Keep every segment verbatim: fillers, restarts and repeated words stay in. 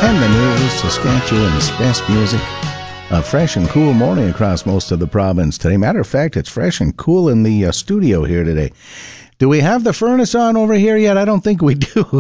and the news, Saskatchewan's best music. A fresh and cool morning across most of the province today. Matter of fact, it's fresh and cool in the uh, studio here today. Do we have the furnace on over here yet? I don't think we do.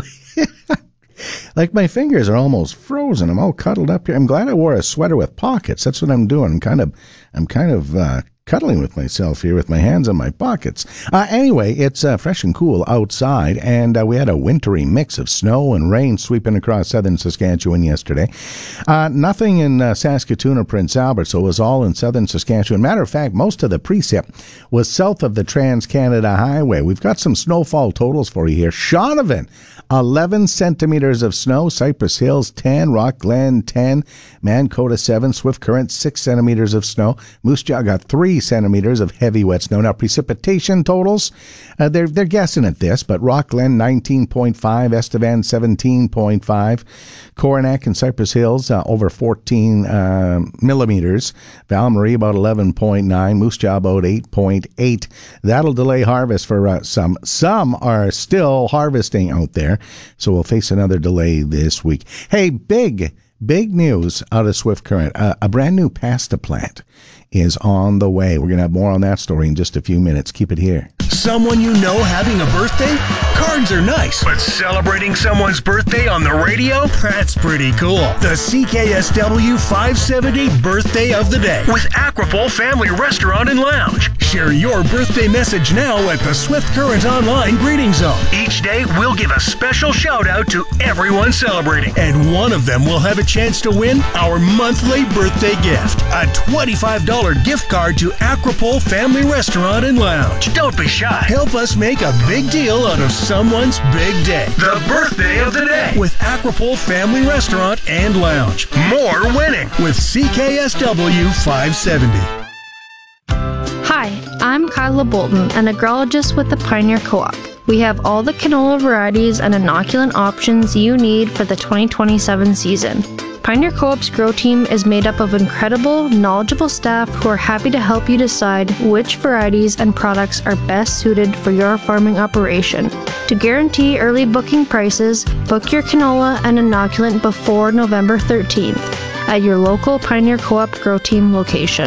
Like, my fingers are almost frozen. I'm all cuddled up here. I'm glad I wore a sweater with pockets. That's what I'm doing. I'm kind of, I'm kind of uh, cuddling with myself here with my hands in my pockets. Uh, anyway, it's uh, fresh and cool outside, and uh, we had a wintry mix of snow and rain sweeping across southern Saskatchewan yesterday. Uh, nothing in uh, Saskatoon or Prince Albert, so it was all in southern Saskatchewan. Matter of fact, most of the precip was south of the Trans-Canada Highway. We've got some snowfall totals for you here. Shaunavon, eleven centimeters of snow. Cypress Hills, ten. Rock Glen, ten. Mancota, seven. Swift Current, six centimeters of snow. Moose Jaw got three centimeters of heavy wet snow. Now, precipitation totals, uh, they're they're guessing at this, but Rock Glen, nineteen point five. Estevan, seventeen point five. Coronach and Cypress Hills, uh, over fourteen uh, millimeters. Val Marie, about eleven point nine. Moose Jaw, about eight point eight. That'll delay harvest for uh, some. Some are still harvesting out there, so we'll face another delay this week. Hey, big, big news out of Swift Current. Uh, a brand new pasta plant is on the way. We're going to have more on that story in just a few minutes. Keep it here. Someone you know having a birthday? Cards are nice, but celebrating someone's birthday on the radio? That's pretty cool. The C K S W five seventy Birthday of the Day with Aquapole Family Restaurant and Lounge. Share your birthday message now at the Swift Current Online Greeting Zone. Each day, we'll give a special shout out to everyone celebrating, and one of them will have a chance to win our monthly birthday gift, a twenty-five dollars gift card to Aquapole Family Restaurant and Lounge. Don't be shy. Help us make a big deal out of someone's big day. The Birthday of the Day with Aquapole Family Restaurant and Lounge. More winning with C K S W five seventy. Hi, I'm Kyla Bolton, an agrologist with the Pioneer Co-op. We have all the canola varieties and inoculant options you need for the twenty twenty-seven season. Pioneer Co-op's grow team is made up of incredible, knowledgeable staff who are happy to help you decide which varieties and products are best suited for your farming operation. To guarantee early booking prices, book your canola and inoculant before November thirteenth at your local Pioneer Co-op grow team location.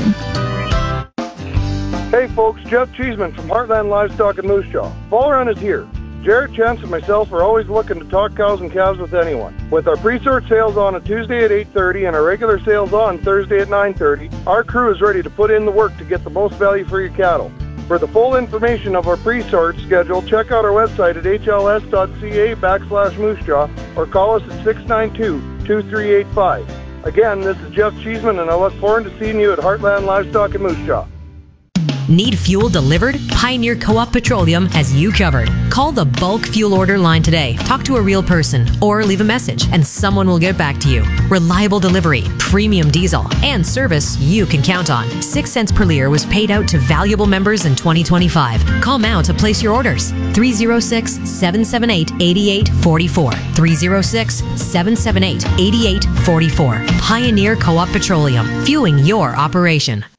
Hey folks, Jeff Cheeseman from Heartland Livestock in Moose Jaw. Fall Run is here. Jared, Chance, and myself are always looking to talk cows and calves with anyone. With our pre-sort sales on a Tuesday at eight thirty and our regular sales on Thursday at nine thirty, our crew is ready to put in the work to get the most value for your cattle. For the full information of our pre-sort schedule, check out our website at h l s dot c a backslash moosejaw or call us at six nine two, two three eight five. Again, this is Jeff Cheeseman, and I look forward to seeing you at Heartland Livestock in Moose Jaw. Need fuel delivered? Pioneer Co-op Petroleum has you covered. Call the bulk fuel order line today. Talk to a real person or leave a message and someone will get back to you. Reliable delivery, premium diesel, and service you can count on. Six cents per liter was paid out to valuable members in twenty twenty-five. Call now to place your orders. three oh six, seven seven eight, eight eight four four. three oh six, seven seven eight, eight eight four four. Pioneer Co-op Petroleum, fueling your operation.